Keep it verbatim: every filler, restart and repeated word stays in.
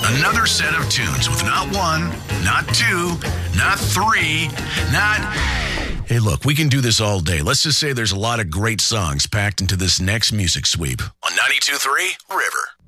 Another set of tunes with not one, not two, not three, not... Hey, look, we can do this all day. Let's just say there's a lot of great songs packed into this next music sweep on ninety-two point three River.